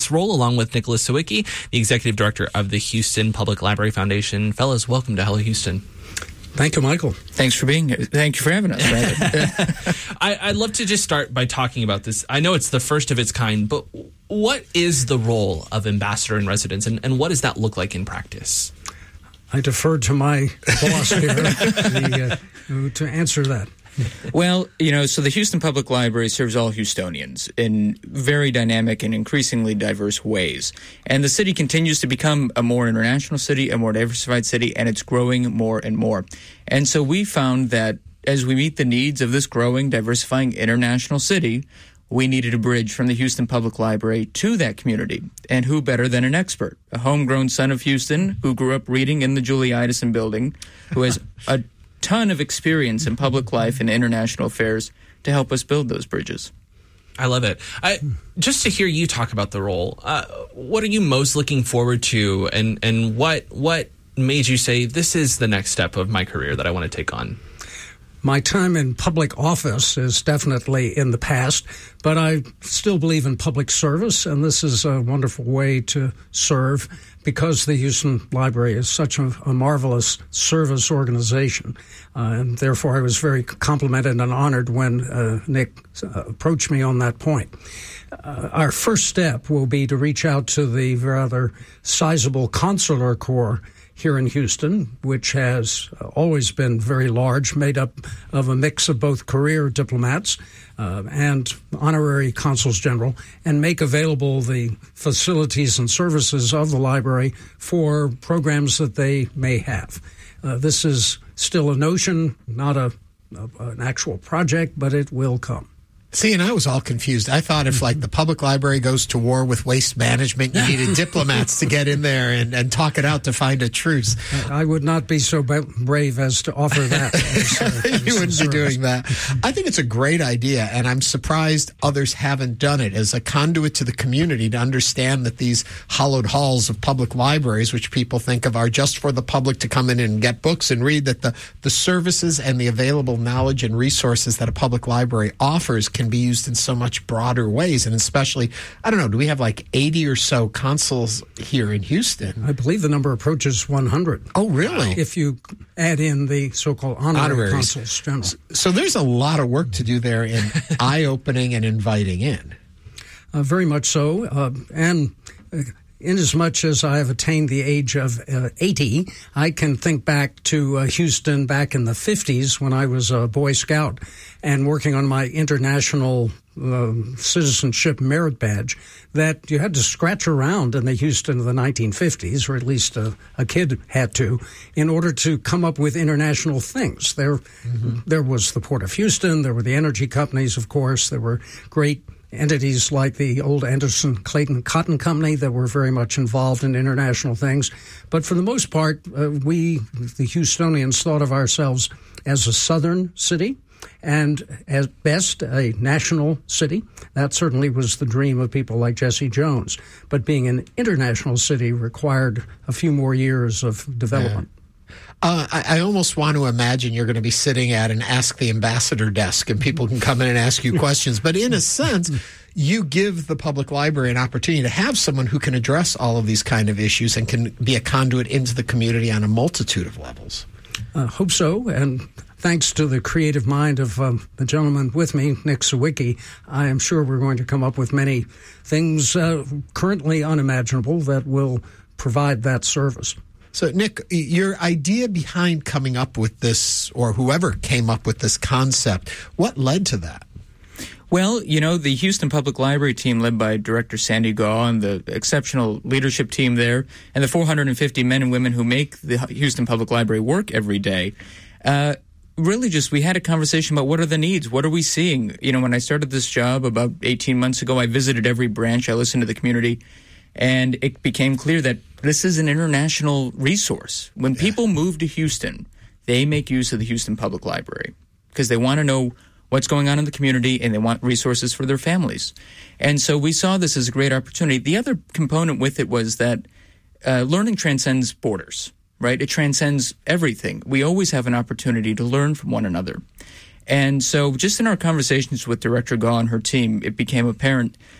this role, along with Nicholas Sawicki, the Executive Director of the Houston Public Library Foundation. Fellas, welcome to Hello Houston. Thank you, Michael. Thanks for being here. Thank you for having us. I'd love to just start by talking about this. I know it's the first of its kind, but what is the role of ambassador in residence, and what does that look like in practice? I defer to my boss here to answer that. Well, so the Houston Public Library serves all Houstonians in very dynamic and increasingly diverse ways. And the city continues to become a more international city, a more diversified city, and it's growing more and more. And so we found that as we meet the needs of this growing, diversifying international city, we needed a bridge from the Houston Public Library to that community. And who better than an expert, a homegrown son of Houston who grew up reading in the Julie Idison building, who has a ton of experience in public life and international affairs to help us build those bridges. I love it. Just to hear you talk about the role, what are you most looking forward to, and what made you say, this is the next step of my career that I want to take on? My time in public office is definitely in the past, but I still believe in public service, and this is a wonderful way to serve because the Houston Library is such a marvelous service organization. And therefore, I was very complimented and honored when Nick approached me on that point. Our first step will be to reach out to the rather sizable consular corps here in Houston, which has always been very large, made up of a mix of both career diplomats and honorary consuls general, and make available the facilities and services of the library for programs that they may have. This is still a notion, not an actual project, but it will come. See, and I was all confused. I thought if, like, the public library goes to war with waste management, you needed diplomats to get in there and talk it out to find a truce. I would not be so brave as to offer that. You wouldn't be doing that. I think it's a great idea, and I'm surprised others haven't done it as a conduit to the community to understand that these hallowed halls of public libraries, which people think of are just for the public to come in and get books and read, that the services and the available knowledge and resources that a public library offers can be used in so much broader ways. And especially, I don't know, do we have like 80 or so consuls here in Houston? I believe the number approaches 100. Oh, really? If you add in the so-called honorary consuls general. So there's a lot of work to do there in eye-opening and inviting in. Very much so. And inasmuch as I have attained the age of 80, I can think back to Houston back in the 50s when I was a Boy Scout and working on my international citizenship merit badge, that you had to scratch around in the Houston of the 1950s, or at least a kid had to, in order to come up with international things. There was the Port of Houston, there were the energy companies, of course, there were great entities like the old Anderson Clayton Cotton Company that were very much involved in international things. But for the most part, we, the Houstonians, thought of ourselves as a southern city and at best a national city. That certainly was the dream of people like Jesse Jones. But being an international city required a few more years of development. I almost want to imagine you're going to be sitting at an Ask the Ambassador desk and people can come in and ask you questions. But in a sense, you give the public library an opportunity to have someone who can address all of these kind of issues and can be a conduit into the community on a multitude of levels. Hope so. And thanks to the creative mind of the gentleman with me, Nick Sawicki, I am sure we're going to come up with many things currently unimaginable that will provide that service. So, Nick, your idea behind coming up with this, or whoever came up with this concept, what led to that? Well, the Houston Public Library team led by Director Sandy Gaw and the exceptional leadership team there and the 450 men and women who make the Houston Public Library work every day, really just we had a conversation about what are the needs, what are we seeing? When I started this job about 18 months ago, I visited every branch, I listened to the community, and it became clear that this is an international resource. When people move to Houston, they make use of the Houston Public Library because they want to know what's going on in the community and they want resources for their families. And so we saw this as a great opportunity. The other component with it was that learning transcends borders, right? It transcends everything. We always have an opportunity to learn from one another. And so just in our conversations with Director Gaw and her team, it became apparent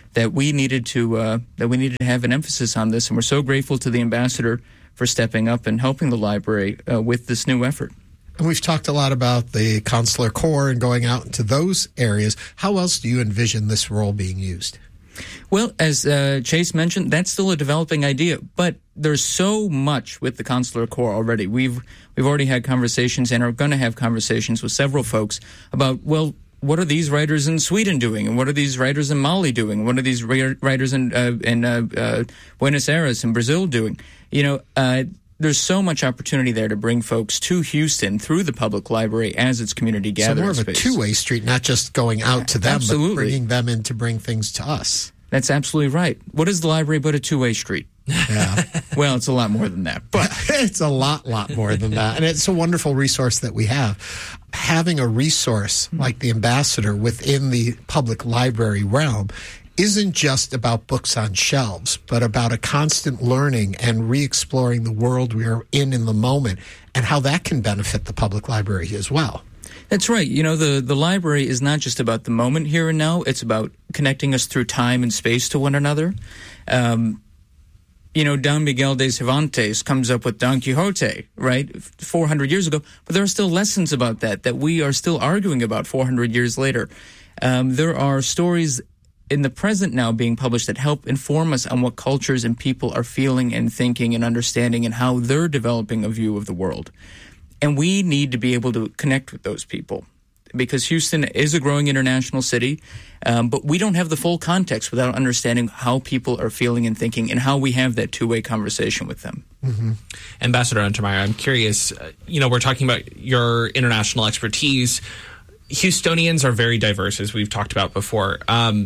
that we needed to have an emphasis on this, and we're so grateful to the ambassador for stepping up and helping the library with this new effort. And we've talked a lot about the Consular Corps and going out into those areas. How else do you envision this role being used? Well, as Chase mentioned, that's still a developing idea, but there's so much with the Consular Corps already. We've already had conversations and are going to have conversations with several folks about, well, what are these writers in Sweden doing, and what are these writers in Mali doing? What are these writers in Buenos Aires in Brazil doing? There's so much opportunity there to bring folks to Houston through the public library as its community gathering space. So more of a two-way street, not just going out to them, Absolutely. But bringing them in to bring things to us. That's absolutely right. What is the library but a two-way street? Yeah. Well, it's a lot more than that. But it's a lot more than that. And it's a wonderful resource that we have. Having a resource like the Ambassador within the public library realm isn't just about books on shelves, but about a constant learning and re-exploring the world we are in the moment and how that can benefit the public library as well. That's right. The library is not just about the moment here and now. It's about connecting us through time and space to one another. Don Miguel de Cervantes comes up with Don Quixote, right, 400 years ago, but there are still lessons about that we are still arguing about 400 years later. There are stories in the present now being published that help inform us on what cultures and people are feeling and thinking and understanding and how they're developing a view of the world. And we need to be able to connect with those people because Houston is a growing international city, but we don't have the full context without understanding how people are feeling and thinking and how we have that two-way conversation with them. Mm-hmm. Ambassador Untermeyer, I'm curious, we're talking about your international expertise. Houstonians are very diverse, as we've talked about before.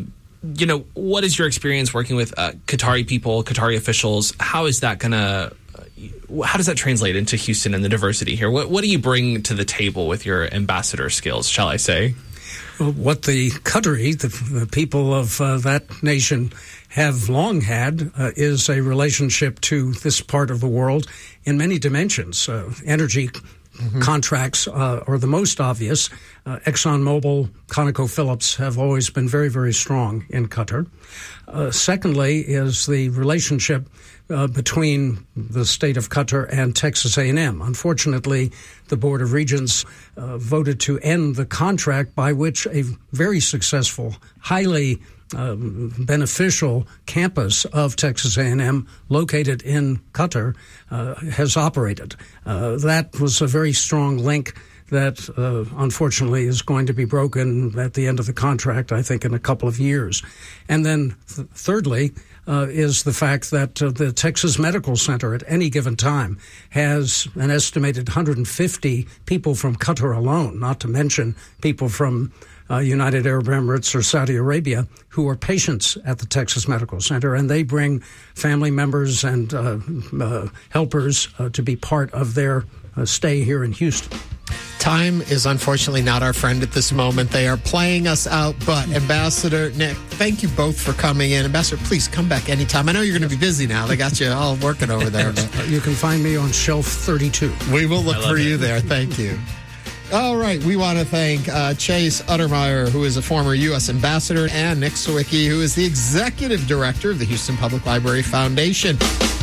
What is your experience working with Qatari people, Qatari officials? How is that how does that translate into Houston and the diversity here? What do you bring to the table with your ambassador skills, shall I say? Well, what the Qatari, the people of that nation, have long had is a relationship to this part of the world in many dimensions. Energy contracts are the most obvious. ExxonMobil, ConocoPhillips have always been very, very strong in Qatar. Secondly is the relationship between the state of Qatar and Texas A&M. Unfortunately, the Board of Regents voted to end the contract by which a very successful, highly beneficial campus of Texas A&M located in Qatar has operated. That was a very strong link that unfortunately is going to be broken at the end of the contract, I think, in a couple of years. And then thirdly is the fact that the Texas Medical Center at any given time has an estimated 150 people from Qatar alone, not to mention people from United Arab Emirates or Saudi Arabia who are patients at the Texas Medical Center, and they bring family members and helpers to be part of their stay here in Houston. Time is unfortunately not our friend at this moment. They are playing us out. But Ambassador Nick, thank you both for coming in. Ambassador, please come back anytime. I know you're going to be busy now. They got you all working over there. You can find me on shelf 32. We will look for you there. Thank you. All right. We want to thank Chase Untermeyer, who is a former U.S. ambassador, and Nick Sawicki, who is the executive director of the Houston Public Library Foundation.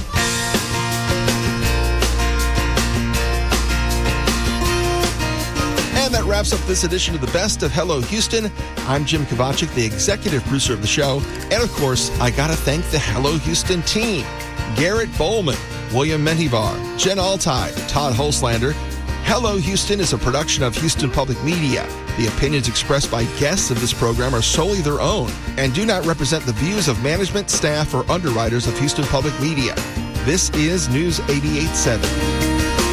That wraps up this edition of the Best of Hello Houston. I'm Jim Kovacic, the executive producer of the show. And of course, I got to thank the Hello Houston team. Garrett Bowman, William Mentivar, Jen Altai, Todd Holslander. Hello Houston is a production of Houston Public Media. The opinions expressed by guests of this program are solely their own and do not represent the views of management, staff, or underwriters of Houston Public Media. This is News 88.7.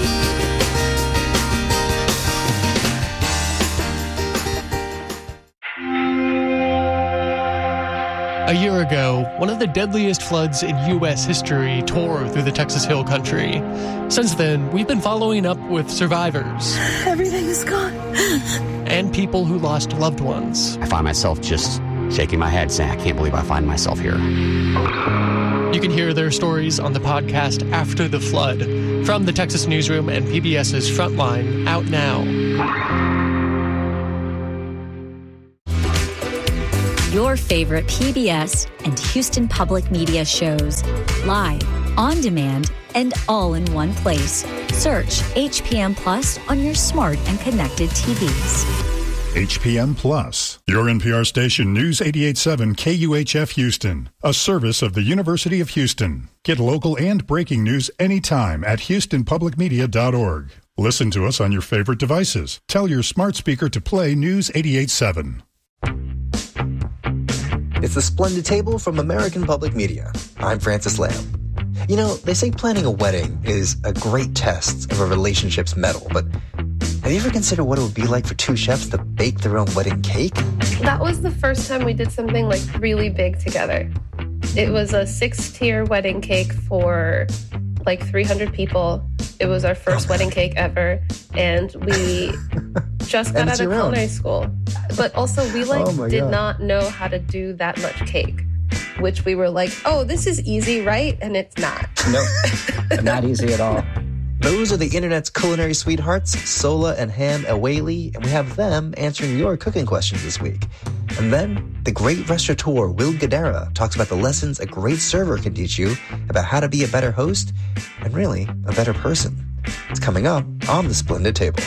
A year ago, one of the deadliest floods in U.S. history tore through the Texas Hill Country. Since then, we've been following up with survivors. Everything is gone. And people who lost loved ones. I find myself just shaking my head saying, I can't believe I find myself here. You can hear their stories on the podcast After the Flood from the Texas Newsroom and PBS's Frontline, out now. your favorite PBS and Houston Public Media shows, live, on demand, and all in one place. Search HPM Plus on your smart and connected TVs. HPM Plus, your NPR station News 88.7 KUHF Houston, a service of the University of Houston. Get local and breaking news anytime at houstonpublicmedia.org. Listen to us on your favorite devices. Tell your smart speaker to play News 88.7. It's the Splendid Table from American Public Media. I'm Francis Lamb. You know, they say planning a wedding is a great test of a relationship's mettle, but have you ever considered what it would be like for two chefs to bake their own wedding cake? That was the first time we did something like really big together. It was a 6-tier wedding cake for like 300 people. It was our first wedding cake ever, and we just got out of culinary school. But also, we did not know how to do that much cake, which we were like, oh, this is easy, right? And it's not. Nope, not easy at all. Those are the internet's culinary sweethearts, Sola and Ham Awaley, and we have them answering your cooking questions this week. And then, the great restaurateur Will Guidara talks about the lessons a great server can teach you about how to be a better host and really a better person. It's coming up on the Splendid Table.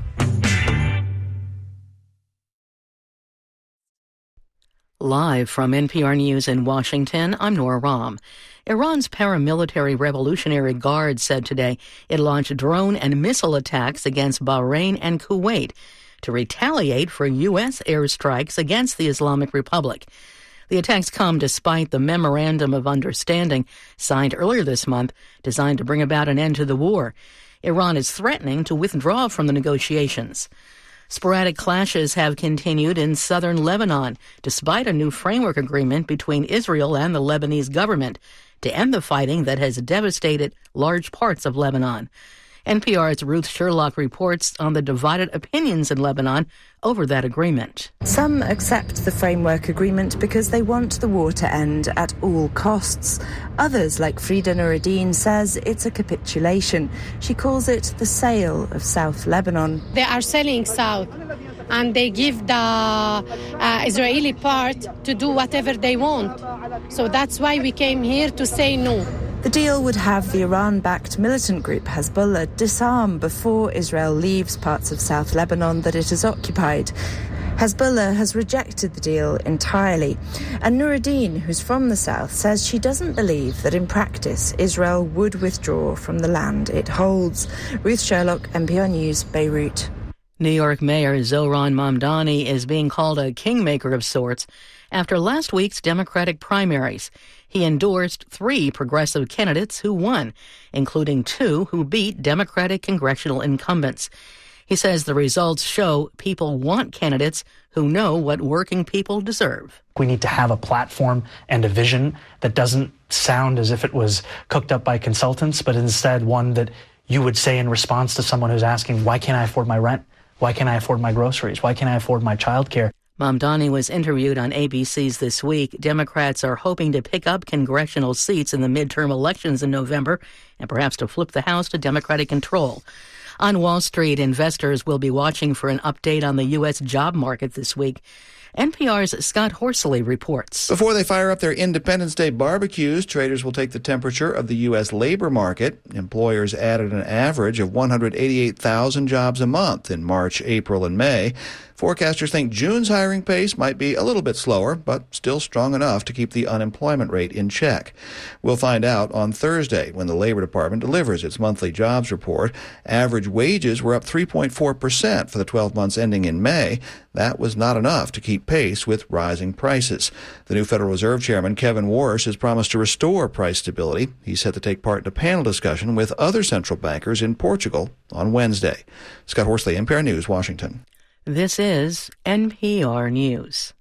Live from NPR News in Washington, I'm Nora Rahm. Iran's paramilitary Revolutionary Guard said today it launched drone and missile attacks against Bahrain and Kuwait to retaliate for U.S. airstrikes against the Islamic Republic. The attacks come despite the Memorandum of Understanding signed earlier this month designed to bring about an end to the war. Iran is threatening to withdraw from the negotiations. Sporadic clashes have continued in southern Lebanon, despite a new framework agreement between Israel and the Lebanese government to end the fighting that has devastated large parts of Lebanon. NPR's Ruth Sherlock reports on the divided opinions in Lebanon over that agreement. Some accept the framework agreement because they want the war to end at all costs. Others, like Frida Nuruddin, says it's a capitulation. She calls it the sale of South Lebanon. They are selling South, and they give the Israeli part to do whatever they want. So that's why we came here to say no. The deal would have the Iran-backed militant group Hezbollah disarm before Israel leaves parts of South Lebanon that it has occupied. Hezbollah has rejected the deal entirely. And Nuruddin, who's from the south, says she doesn't believe that in practice Israel would withdraw from the land it holds. Ruth Sherlock, NPR News, Beirut. New York Mayor Zohran Mamdani is being called a kingmaker of sorts after last week's Democratic primaries. He endorsed 3 progressive candidates who won, including 2 who beat Democratic congressional incumbents. He says the results show people want candidates who know what working people deserve. We need to have a platform and a vision that doesn't sound as if it was cooked up by consultants, but instead one that you would say in response to someone who's asking, why can't I afford my rent? Why can't I afford my groceries? Why can't I afford my childcare? Mamdani was interviewed on ABC's This Week. Democrats are hoping to pick up congressional seats in the midterm elections in November and perhaps to flip the House to Democratic control. On Wall Street, investors will be watching for an update on the U.S. job market this week. NPR's Scott Horsley reports. Before they fire up their Independence Day barbecues, traders will take the temperature of the U.S. labor market. Employers added an average of 188,000 jobs a month in March, April, and May. Forecasters think June's hiring pace might be a little bit slower, but still strong enough to keep the unemployment rate in check. We'll find out on Thursday when the Labor Department delivers its monthly jobs report. Average wages were up 3.4% for the 12 months ending in May. That was not enough to keep pace with rising prices. The new Federal Reserve Chairman, Kevin Warsh, has promised to restore price stability. He's set to take part in a panel discussion with other central bankers in Portugal on Wednesday. Scott Horsley, NPR News, Washington. This is NPR News.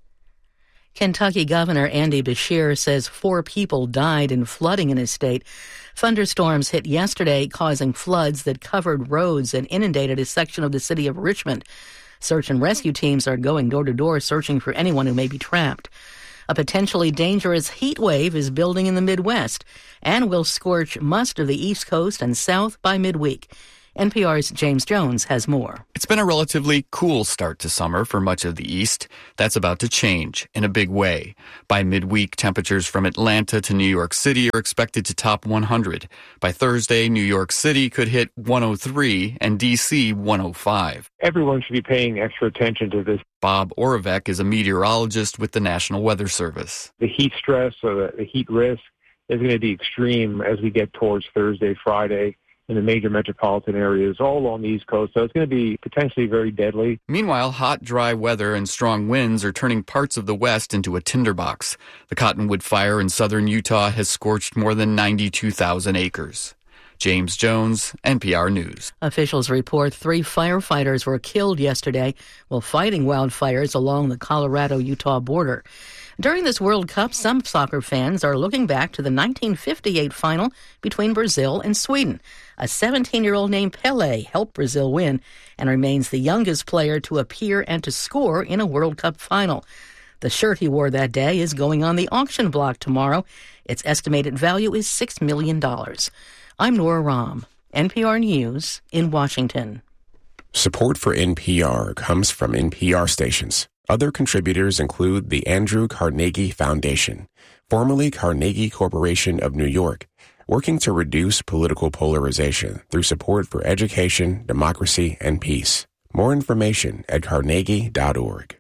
Kentucky Governor Andy Beshear says 4 people died in flooding in his state. Thunderstorms hit yesterday, causing floods that covered roads and inundated a section of the city of Richmond. Search and rescue teams are going door to door searching for anyone who may be trapped. A potentially dangerous heat wave is building in the Midwest and will scorch most of the East Coast and South by midweek. NPR's James Jones has more. It's been a relatively cool start to summer for much of the East. That's about to change in a big way. By midweek, temperatures from Atlanta to New York City are expected to top 100. By Thursday, New York City could hit 103 and D.C. 105. Everyone should be paying extra attention to this. Bob Oravec is a meteorologist with the National Weather Service. The heat stress or the heat risk is going to be extreme as we get towards Thursday, Friday, in the major metropolitan areas all along the East Coast. So it's going to be potentially very deadly. Meanwhile, hot, dry weather and strong winds are turning parts of the West into a tinderbox. The Cottonwood Fire in southern Utah has scorched more than 92,000 acres. James Jones, NPR News. Officials report 3 firefighters were killed yesterday while fighting wildfires along the Colorado-Utah border. During this World Cup, some soccer fans are looking back to the 1958 final between Brazil and Sweden. A 17-year-old named Pele helped Brazil win and remains the youngest player to appear and to score in a World Cup final. The shirt he wore that day is going on the auction block tomorrow. Its estimated value is $6 million. I'm Nora Rahm, NPR News in Washington. Support for NPR comes from NPR stations. Other contributors include the Andrew Carnegie Foundation, formerly Carnegie Corporation of New York, working to reduce political polarization through support for education, democracy, and peace. More information at carnegie.org.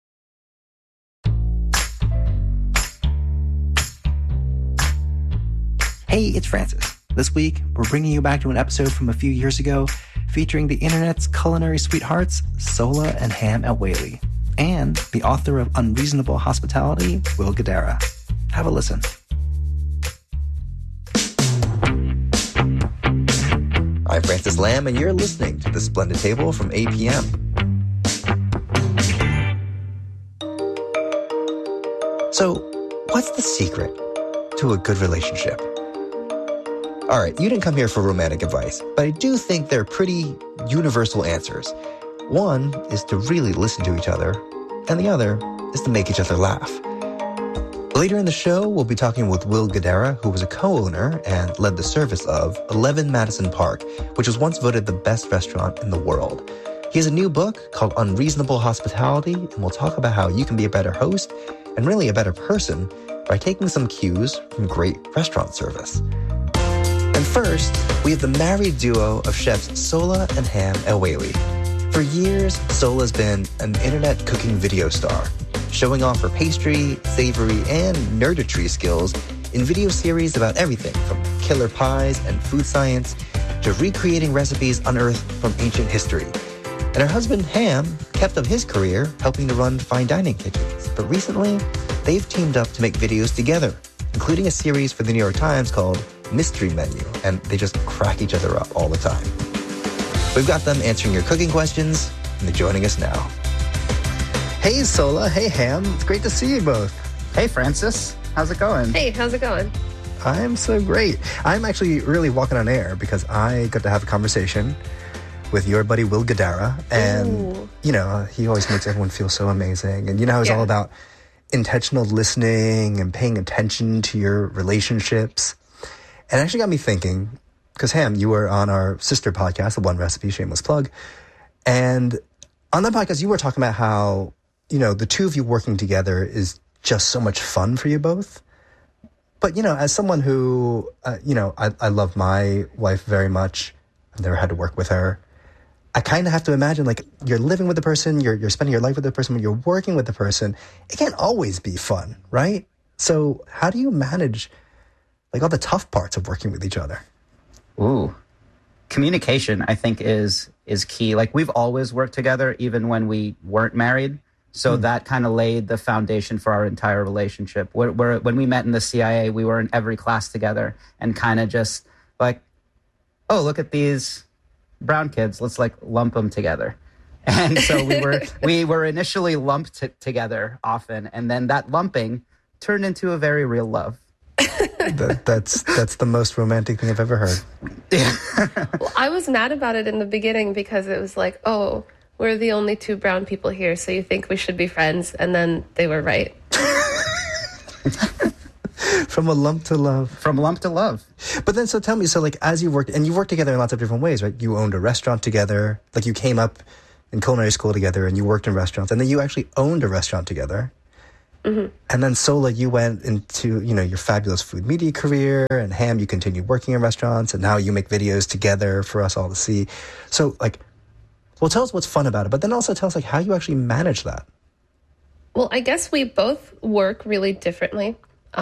Hey, it's Francis. This week, we're bringing you back to an episode from a few years ago featuring the internet's culinary sweethearts, Sola and Ham El-Waylly, and the author of Unreasonable Hospitality, Will Guidara. Have a listen. I'm Francis Lamb, and you're listening to The Splendid Table from APM. So, what's the secret to a good relationship? All right, you didn't come here for romantic advice, but I do think there are pretty universal answers. One is to really listen to each other, and the other is to make each other laugh. Later in the show, we'll be talking with Will Guidara, who was a co-owner and led the service of 11 Madison Park, which was once voted the best restaurant in the world. He has a new book called Unreasonable Hospitality, and we'll talk about how you can be a better host and really a better person by taking some cues from great restaurant service. And first, we have the married duo of chefs Sola and Ham El-Waylly. For years, Sola's been an internet cooking video star, showing off her pastry, savory, and nerdetry skills in video series about everything from killer pies and food science to recreating recipes unearthed from ancient history. And her husband, Ham, kept up his career helping to run fine dining kitchens. But recently, they've teamed up to make videos together, including a series for the New York Times called Mystery Menu, and they just crack each other up all the time. We've got them answering your cooking questions, and they're joining us now. Hey, Sola. Hey, Ham. It's great to see you both. Hey, Francis. How's it going? Hey, how's it going? I'm so great. I'm actually really walking on air because I got to have a conversation with your buddy Will Guidara, and, you know, he always makes everyone feel so amazing. And you know how he's all about intentional listening and paying attention to your relationships. And it actually got me thinking, because Ham, you were on our sister podcast, The One Recipe, shameless plug. And on that podcast, you were talking about how, you know, the two of you working together is just so much fun for you both. But, you know, as someone who, you know, I love my wife very much. I've never had to work with her. I kind of have to imagine, like, you're living with the person, you're spending your life with the person, when you're working with the person, it can't always be fun, right? So how do you manage, like, all the tough parts of working with each other? Ooh. Communication, I think, is key. Like, we've always worked together, even when we weren't married. So that kind of laid the foundation for our entire relationship. When we met in the CIA, we were in every class together and kind of just like, oh, look at these brown kids. Let's like lump them together. And so we were initially lumped together often. And then that lumping turned into a very real love. That's the most romantic thing I've ever heard. Well, I was mad about it in the beginning because it was like, oh, we're the only two brown people here, so you think we should be friends, and then they were right. From a lump to love. From lump to love. But then, so tell me, so like as you worked, and you worked together in lots of different ways, right? You owned a restaurant together, like you came up in culinary school together and you worked in restaurants, and then you actually owned a restaurant together. Mm-hmm. And then Sola, you went into, your fabulous food media career, and Ham, you continued working in restaurants, and now you make videos together for us all to see. So like, well, tell us what's fun about it, but then also tell us like how you actually manage that. Well, I guess we both work really differently.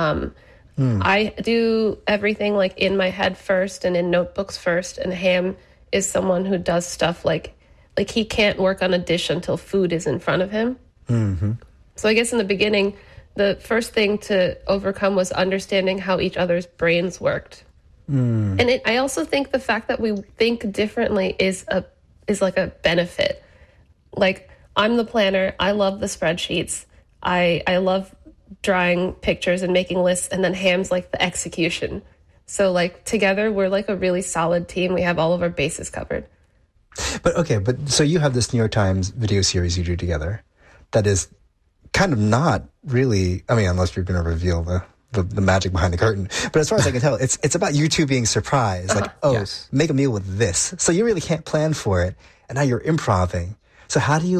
I do everything like in my head first and in notebooks first, and Ham is someone who does stuff like he can't work on a dish until food is in front of him. Mm-hmm. So I guess in the beginning, the first thing to overcome was understanding how each other's brains worked. And I also think the fact that we think differently is like a benefit. Like, I'm the planner. I love the spreadsheets. I love drawing pictures and making lists, and then Ham's like the execution. So like together we're like a really solid team. We have all of our bases covered. But so you have this New York Times video series you do together that is kind of not really, I mean, unless you're going to reveal the magic behind the curtain. But as far as I can tell, it's about you two being surprised. Like, yes. Make a meal with this. So you really can't plan for it. And now you're improvising. So how do you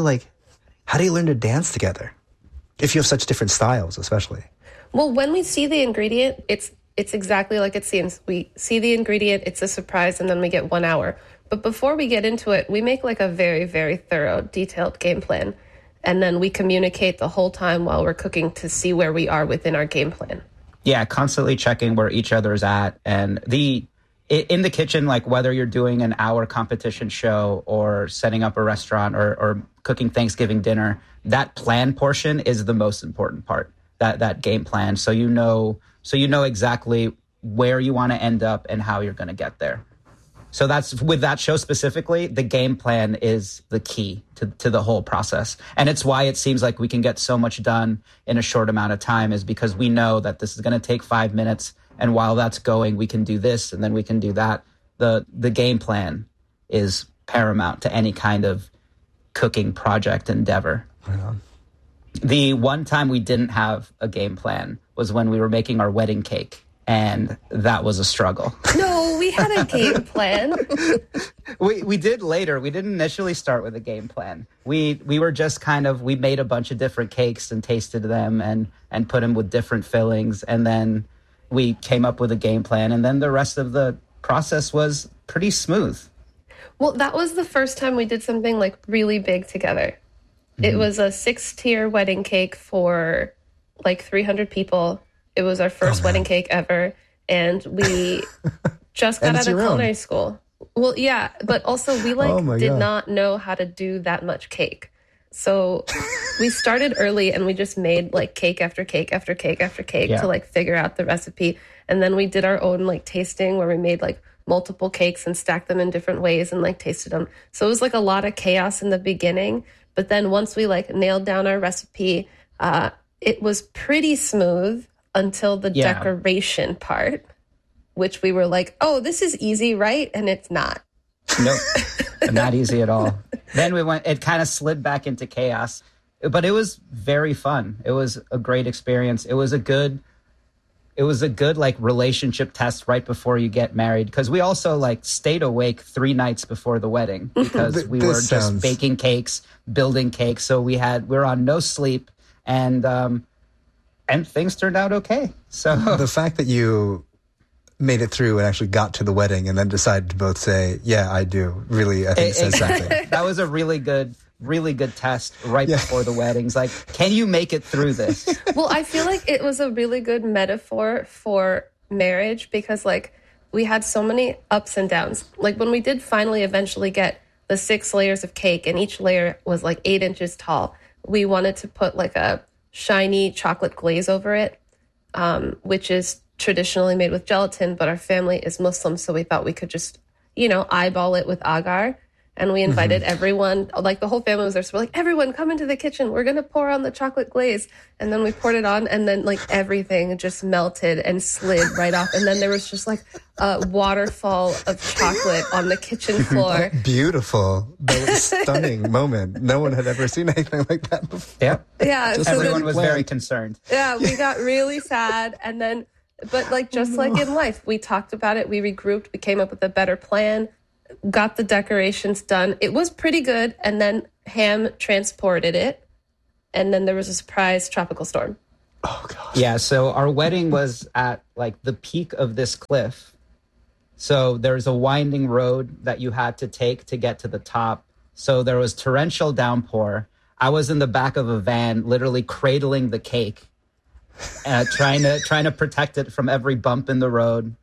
learn to dance together? If you have such different styles, especially. Well, when we see the ingredient, it's exactly like it seems. We see the ingredient, it's a surprise, and then we get 1 hour. But before we get into it, we make like a very, very thorough, detailed game plan. And then we communicate the whole time while we're cooking to see where we are within our game plan. Yeah, constantly checking where each other's at. And in the kitchen, like whether you're doing an hour competition show or setting up a restaurant or cooking Thanksgiving dinner, that plan portion is the most important part, that game plan. So you know exactly where you want to end up and how you're going to get there. So that's, with that show specifically, the game plan is the key to the whole process. And it's why it seems like we can get so much done in a short amount of time, is because we know that this is going to take 5 minutes. And while that's going, we can do this and then we can do that. The game plan is paramount to any kind of cooking project endeavor. Yeah. The one time we didn't have a game plan was when we were making our wedding cake. And that was a struggle. No, we had a game plan. We did later. We didn't initially start with a game plan. We were just we made a bunch of different cakes and tasted them and put them with different fillings. And then we came up with a game plan. And then the rest of the process was pretty smooth. Well, that was the first time we did something like really big together. Mm-hmm. It was a 6-tier wedding cake for like 300 people. It was our first wedding cake ever, and we just got out of culinary school. Well, yeah, but also we did not know how to do that much cake. So we started early, and we just made like cake after cake after cake after cake to like figure out the recipe. And then we did our own like tasting where we made like multiple cakes and stacked them in different ways and like tasted them. So it was like a lot of chaos in the beginning, but then once we like nailed down our recipe, it was pretty smooth. Until the decoration part, which we were like, oh, this is easy, right? And it's not. Nope, not easy at all. Then it kind of slid back into chaos, but it was very fun. It was a great experience. It was a good like relationship test right before you get married. Because we also like stayed awake 3 nights before the wedding because we were just baking cakes, building cakes. So we were on no sleep, and things turned out okay. So the fact that you made it through and actually got to the wedding and then decided to both say, yeah, I do, really, I think says something. That was a really good test right before the weddings. Like, can you make it through this? Well, I feel like it was a really good metaphor for marriage because like we had so many ups and downs. Like when we did finally eventually get the 6 layers of cake and each layer was like 8 inches tall, we wanted to put like a shiny chocolate glaze over it, which is traditionally made with gelatin, but our family is Muslim, so we thought we could just, eyeball it with agar. And we invited everyone, like the whole family was there. So we're like, everyone come into the kitchen. We're going to pour on the chocolate glaze. And then we poured it on and then like everything just melted and slid right off. And then there was just like a waterfall of chocolate on the kitchen floor. Beautiful. That was a stunning moment. No one had ever seen anything like that before. Yeah. Yeah. So everyone was very concerned. Yeah. We got really sad. And then But like just like in life, we talked about it, we regrouped, we came up with a better plan, got the decorations done. It was pretty good, and then Ham transported it, and then there was a surprise tropical storm. Oh gosh. Yeah, so our wedding was at like the peak of this cliff. So there's a winding road that you had to take to get to the top. So there was torrential downpour. I was in the back of a van, literally cradling the cake, trying to protect it from every bump in the road.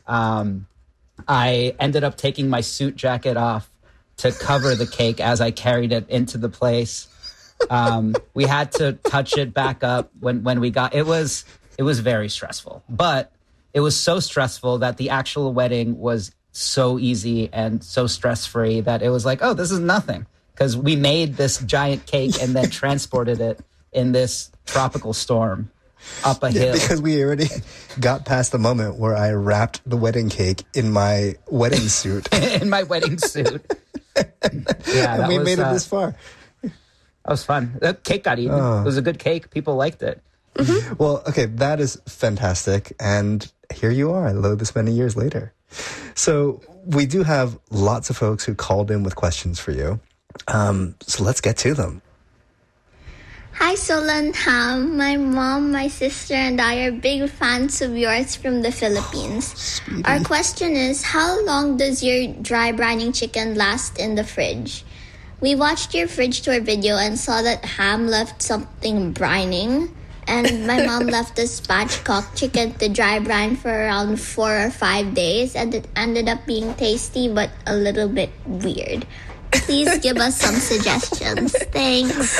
I ended up taking my suit jacket off to cover the cake as I carried it into the place. We had to touch it back up when we got it was very stressful, but it was so stressful that the actual wedding was so easy and so stress-free that it was like, oh, this is nothing, because we made this giant cake and then transported it in this tropical storm up a hill. Because we already got past the moment where I wrapped the wedding cake in my wedding suit. In my wedding suit. Yeah, and we made it this far. That was fun. The cake got eaten. It was a good cake. People liked it. Mm-hmm. Well, okay, that is fantastic. And here you are, this many years later. So we do have lots of folks who called in with questions for you. So let's get to them. Hi, Sola and Ham. My mom, my sister, and I are big fans of yours from the Philippines. Our question is, how long does your dry brining chicken last in the fridge? We watched your fridge tour video and saw that Ham left something brining, and my mom left a spatchcock chicken to dry brine for around 4 or 5 days, and it ended up being tasty but a little bit weird. Please give us some suggestions. Thanks.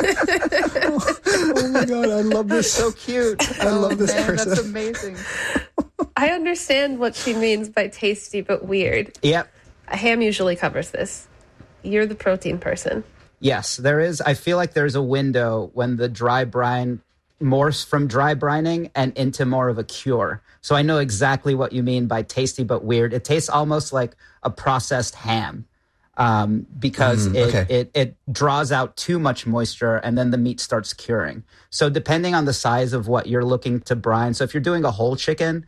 Oh my God, I love this. So cute. I love this person. That's amazing. I understand what she means by tasty but weird. Yep. Ham usually covers this. You're the protein person. Yes, there is. I feel like there's a window when the dry brine morphs from dry brining and into more of a cure. So I know exactly what you mean by tasty but weird. It tastes almost like a processed ham. Because it draws out too much moisture and then the meat starts curing. So depending on the size of what you're looking to brine, so if you're doing a whole chicken,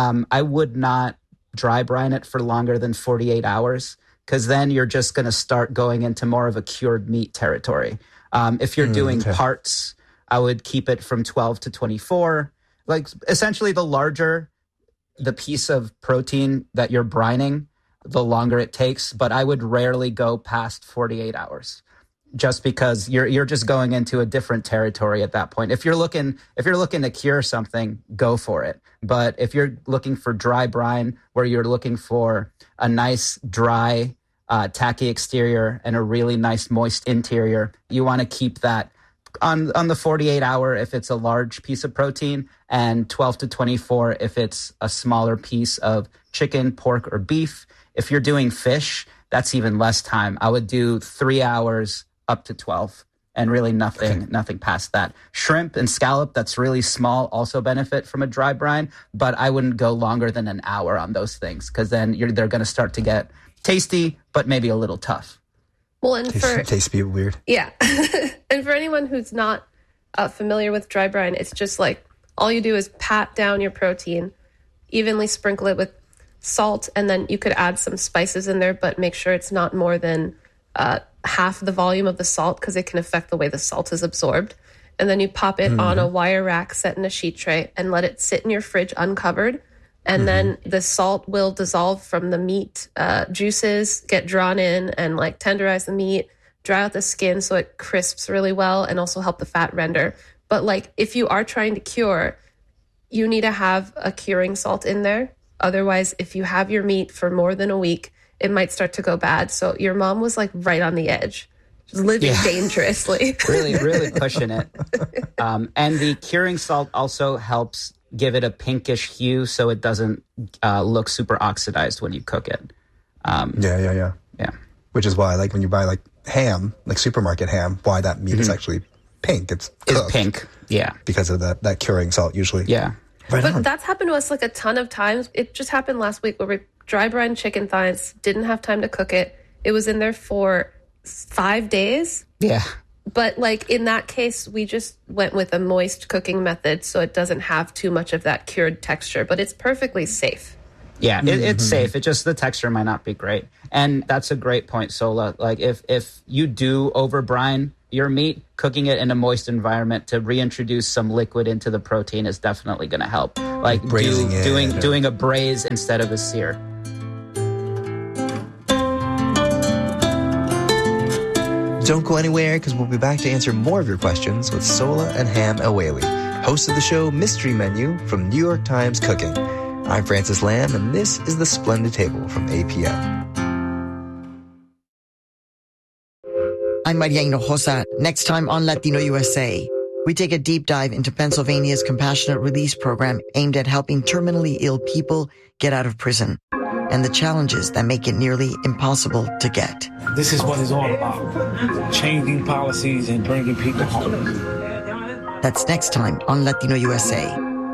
I would not dry brine it for longer than 48 hours, because then you're just going to start going into more of a cured meat territory. If you're doing parts, I would keep it from 12 to 24. Like essentially the larger the piece of protein that you're brining, the longer it takes, but I would rarely go past 48 hours just because you're just going into a different territory at that point. If you're looking to cure something, go for it. But if you're looking for dry brine, where you're looking for a nice dry tacky exterior and a really nice moist interior, you want to keep that on the 48 hour if it's a large piece of protein, and 12 to 24 if it's a smaller piece of chicken, pork, or beef. If you're doing fish, that's even less time. I would do 3 hours up to 12 and really nothing past that. Shrimp and scallop, that's really small, also benefit from a dry brine, but I wouldn't go longer than an hour on those things, because then they're going to start to get tasty, but maybe a little tough. Well, and tasty weird. Yeah. And for anyone who's not familiar with dry brine, it's just like all you do is pat down your protein, evenly sprinkle it with salt, and then you could add some spices in there, but make sure it's not more than half the volume of the salt, because it can affect the way the salt is absorbed. And then you pop it on a wire rack set in a sheet tray and let it sit in your fridge uncovered. And then the salt will dissolve from the meat juices, get drawn in and like tenderize the meat, dry out the skin so it crisps really well, and also help the fat render. But like if you are trying to cure, you need to have a curing salt in there. Otherwise, if you have your meat for more than a week, it might start to go bad. So your mom was like right on the edge, just living dangerously. really pushing it. And the curing salt also helps give it a pinkish hue so it doesn't look super oxidized when you cook it. Yeah. Which is why, like, when you buy like ham, like supermarket ham, why that meat is actually pink. It's pink, yeah, because of that curing salt usually. Yeah. But that's happened to us like a ton of times. It just happened last week where we dry brine chicken thighs, didn't have time to cook it. It was in there for 5 days. Yeah. But like in that case, we just went with a moist cooking method, so it doesn't have too much of that cured texture, but it's perfectly safe. Yeah, it's safe. It just, the texture might not be great. And that's a great point, Sola. Like if you do over brine your meat, cooking it in a moist environment to reintroduce some liquid into the protein is definitely going to help. Like doing a braise instead of a sear. Don't go anywhere, because we'll be back to answer more of your questions with Sola and Ham El-Waylly, hosts of the show Mystery Menu from New York Times Cooking. I'm Francis Lamb, and this is The Splendid Table from APM. I'm Maria Hinojosa. Next time on Latino USA, we take a deep dive into Pennsylvania's compassionate release program aimed at helping terminally ill people get out of prison, and the challenges that make it nearly impossible to get. This is what it's all about, changing policies and bringing people home. That's next time on Latino USA.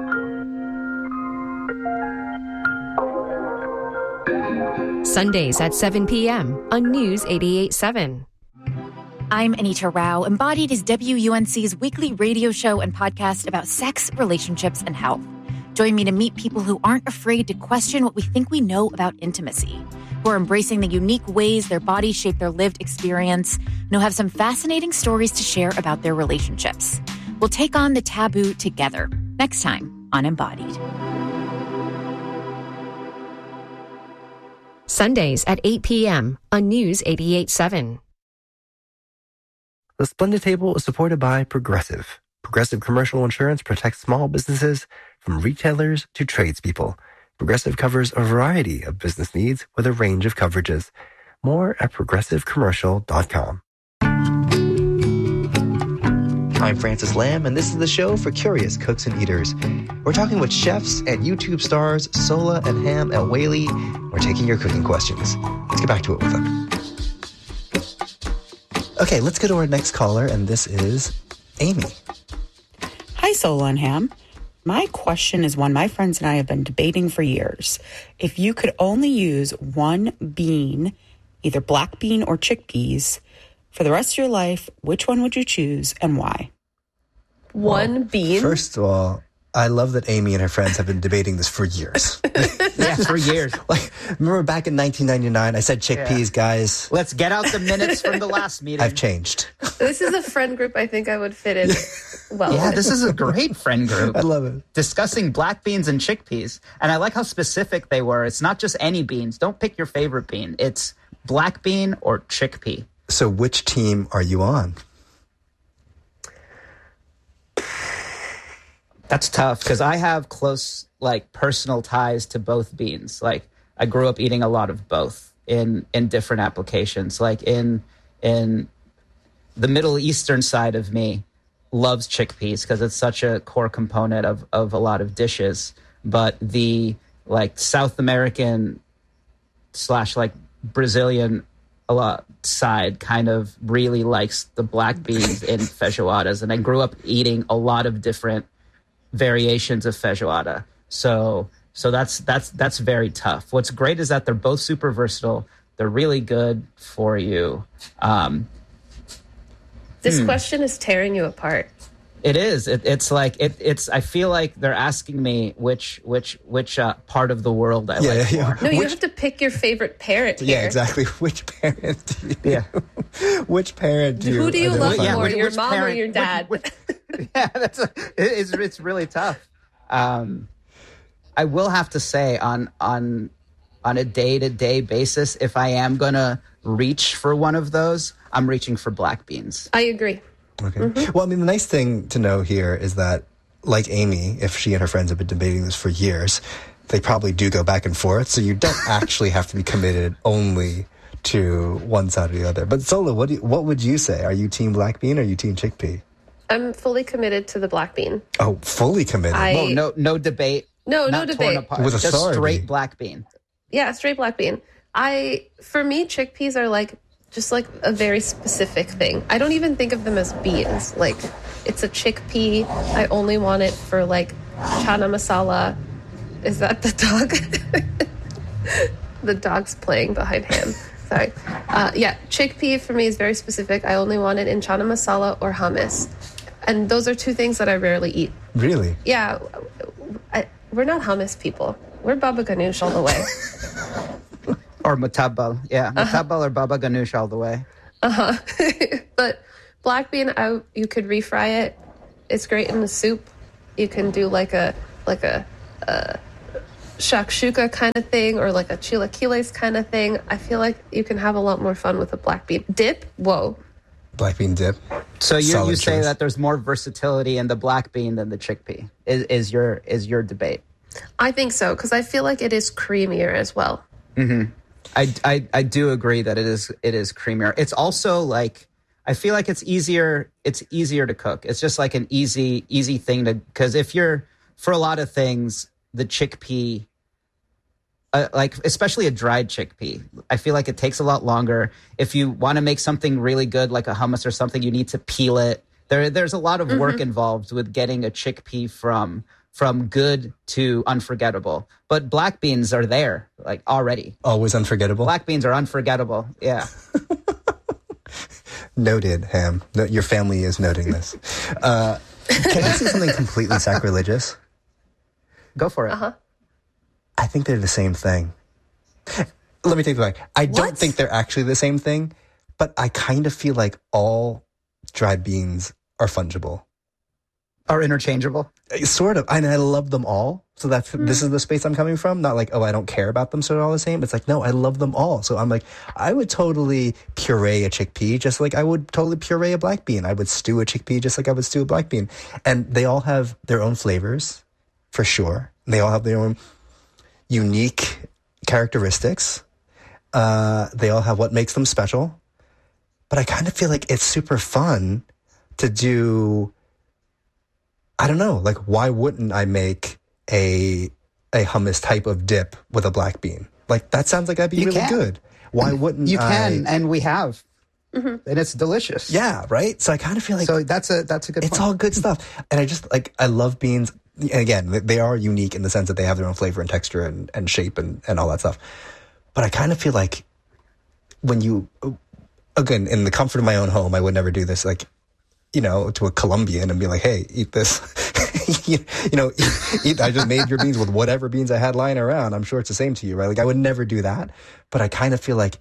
Sundays at 7 p.m. on News 88.7. I'm Anita Rao. Embodied is WUNC's weekly radio show and podcast about sex, relationships, and health. Join me to meet people who aren't afraid to question what we think we know about intimacy, who are embracing the unique ways their bodies shape their lived experience, and who have some fascinating stories to share about their relationships. We'll take on the taboo together next time on Embodied. Sundays at 8 p.m. on News 88.7. The Splendid Table is supported by Progressive. Progressive Commercial Insurance protects small businesses from retailers to tradespeople. Progressive covers a variety of business needs with a range of coverages. More at progressivecommercial.com. I'm Francis Lamb, and this is the show for curious cooks and eaters. We're talking with chefs and YouTube stars Sola and Ham El-Waylly. We're taking your cooking questions. Let's get back to it with them. Okay, let's go to our next caller, and this is Amy. Hi, Sola and Ham. My question is one my friends and I have been debating for years. If you could only use one bean, either black bean or chickpeas, for the rest of your life, which one would you choose and why? One bean? First of all, I love that Amy and her friends have been debating this for years. Yeah, for years. Like, remember back in 1999, I said chickpeas, guys. Let's get out the minutes from the last meeting. I've changed. This is a friend group I think I would fit in well. Yeah, this is a great friend group. I love it. Discussing black beans and chickpeas. And I like how specific they were. It's not just any beans. Don't pick your favorite bean. It's black bean or chickpea. So which team are you on? That's tough because I have close, personal ties to both beans. Like, I grew up eating a lot of both in different applications. Like, in the Middle Eastern side of me loves chickpeas because it's such a core component of a lot of dishes. But the, South American / Brazilian side kind of really likes the black beans in feijoadas. And I grew up eating a lot of different variations of feijoada. So that's very tough. What's great is that they're both super versatile. They're really good for you. This question is tearing you apart. It is. It's I feel like they're asking me which part of the world I like more. No, you have to pick your favorite parent here. Yeah, exactly. Which parent do you? Yeah. Which parent do you? Who do you love more, your which mom parent, or your dad? Yeah, it's really tough. I will have to say on a day-to-day basis, if I am gonna reach for one of those, I'm reaching for black beans. I agree. Okay. Mm-hmm. Well, I mean, the nice thing to know here is that, like Amy, if she and her friends have been debating this for years, they probably do go back and forth. So you don't actually have to be committed only to one side or the other. But Sola, what would you say? Are you team black bean or are you team chickpea? I'm fully committed to the black bean. Oh, fully committed. No debate. No debate. With just authority. Straight black bean. Yeah, straight black bean. For me, chickpeas are just a very specific thing. I don't even think of them as beans. It's a chickpea. I only want it for chana masala. Is that the dog? The dog's playing behind him. Sorry. Chickpea for me is very specific. I only want it in chana masala or hummus. And those are two things that I rarely eat. Really? Yeah. We're not hummus people. We're baba ganoush all the way. Or mutabal. Yeah, mutabal or baba ganoush all the way. But black bean, you could refry it. It's great in the soup. You can do like a shakshuka kind of thing or like a chilaquiles kind of thing. I feel like you can have a lot more fun with a black bean dip. Whoa. Black bean dip. So you say that there's more versatility in the black bean than the chickpea is your debate? I think so, because I feel like it is creamier as well. Mm-hmm. I do agree that it is creamier. It's also like, I feel like it's easier to cook. It's just like an easy thing to, because if you're, for a lot of things, the chickpea, like especially a dried chickpea, I feel like it takes a lot longer. If you want to make something really good, like a hummus or something, you need to peel it. There's a lot of work involved with getting a chickpea from good to unforgettable. But black beans are there, like already. Always unforgettable? Black beans are unforgettable, yeah. Noted, Ham. Your family is noting this. Can I say something completely sacrilegious? Go for it. I think they're the same thing. Let me take it back. I don't think they're actually the same thing, but I kind of feel like all dried beans are fungible. Are interchangeable? Sort of. And I love them all. So this is the space I'm coming from. Not like, oh, I don't care about them, so they're all the same. It's like, no, I love them all. So I'm like, I would totally puree a chickpea just like I would totally puree a black bean. I would stew a chickpea just like I would stew a black bean. And they all have their own flavors, for sure. They all have their own unique characteristics. They all have what makes them special. But I kind of feel like it's super fun to do, I don't know, like why wouldn't I make a hummus type of dip with a black bean? Like that sounds like that'd be really good. Why wouldn't you can, and we have. And it's delicious. Yeah, right? So I kind of feel like that's a good point. It's all good stuff. And I just like, I love beans. And again, they are unique in the sense that they have their own flavor and texture and shape and all that stuff. But I kind of feel like when you, again, in the comfort of my own home, I would never do this, like, you know, to a Colombian and be like, hey, eat this. eat, I just made your beans with whatever beans I had lying around. I'm sure it's the same to you, right? Like, I would never do that. But I kind of feel like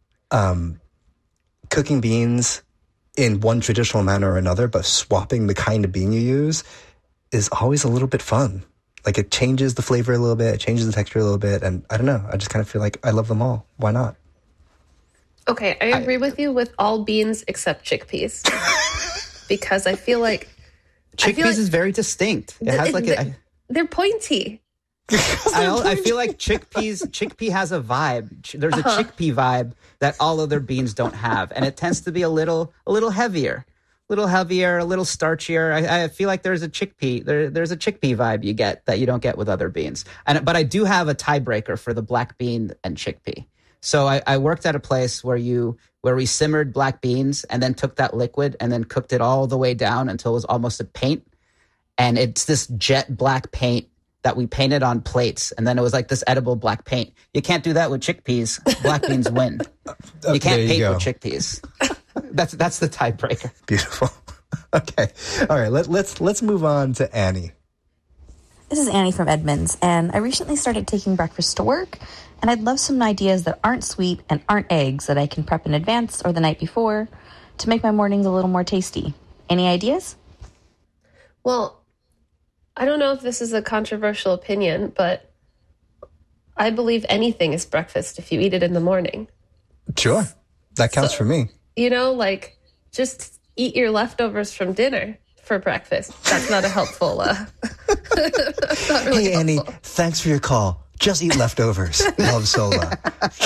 cooking beans in one traditional manner or another, but swapping the kind of bean you use is always a little bit fun. Like it changes the flavor a little bit, it changes the texture a little bit, and I don't know, I just kind of feel like I love them all. Why not? Okay, I agree with you with all beans except chickpeas. Because I feel like chickpeas is very distinct. It has like they're pointy. I feel like chickpea has a vibe. There's a chickpea vibe that all other beans don't have, and it tends to be a little heavier. A little starchier. I feel like there's a chickpea. There's a chickpea vibe you get that you don't get with other beans. But I do have a tiebreaker for the black bean and chickpea. So I worked at a place where we simmered black beans and then took that liquid and then cooked it all the way down until it was almost a paint. And it's this jet black paint that we painted on plates. And then it was like this edible black paint. You can't do that with chickpeas. Black beans win. You can't paint with chickpeas. That's the tiebreaker. Beautiful. Okay. All right. Let's move on to Annie. This is Annie from Edmonds, and I recently started taking breakfast to work, and I'd love some ideas that aren't sweet and aren't eggs that I can prep in advance or the night before to make my mornings a little more tasty. Any ideas? Well, I don't know if this is a controversial opinion, but I believe anything is breakfast if you eat it in the morning. Sure. That counts for me. You know, like, just eat your leftovers from dinner for breakfast. That's not a helpful, not really Hey, helpful. Annie, thanks for your call. Just eat leftovers. Love Sola.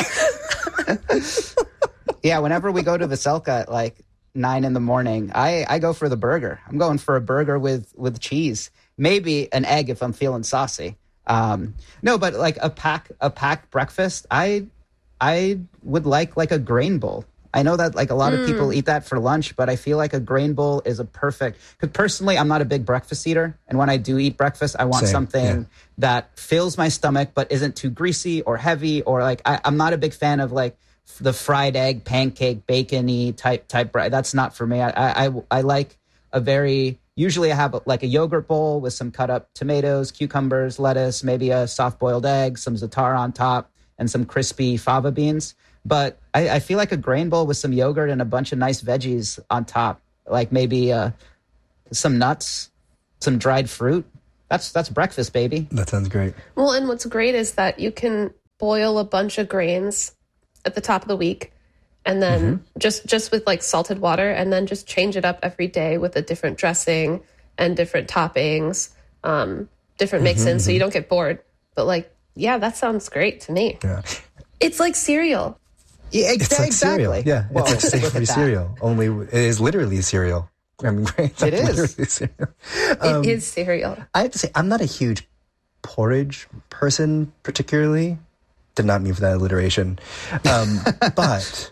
Yeah, whenever we go to Veselka at like 9 a.m, I go for the burger. I'm going for a burger with cheese. Maybe an egg if I'm feeling saucy. No, but like a pack breakfast, I would like a grain bowl. I know that like a lot of people eat that for lunch, but I feel like a grain bowl is a perfect, because personally, I'm not a big breakfast eater. And when I do eat breakfast, I want something that fills my stomach, but isn't too greasy or heavy, or like, I'm not a big fan of like the fried egg, pancake, bacon-y type bread. That's not for me. I like usually I have like a yogurt bowl with some cut up tomatoes, cucumbers, lettuce, maybe a soft boiled egg, some za'atar on top, and some crispy fava beans. But I feel like a grain bowl with some yogurt and a bunch of nice veggies on top, like maybe some nuts, some dried fruit. That's breakfast, baby. That sounds great. Well, and what's great is that you can boil a bunch of grains at the top of the week, and then just with like salted water, and then just change it up every day with a different dressing and different toppings, different mix-ins, so you don't get bored. But like, yeah, that sounds great to me. Yeah. It's like cereal. Yeah, It's like cereal. Yeah, Well, it's like savory cereal. Only it is literally cereal. I mean, great. It is. Literally cereal. It is cereal. I have to say, I'm not a huge porridge person, particularly. Did not mean for that alliteration. But